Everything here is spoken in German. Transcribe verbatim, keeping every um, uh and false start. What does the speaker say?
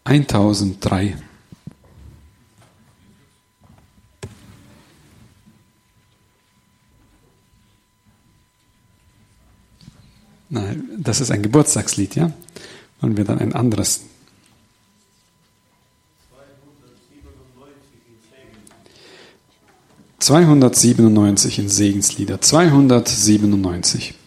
eintausenddrei. Nein, das ist ein Geburtstagslied, ja? Und wir dann ein anderes. zweihundertsiebenundneunzig in Segenslieder. zweihundertsiebenundneunzig.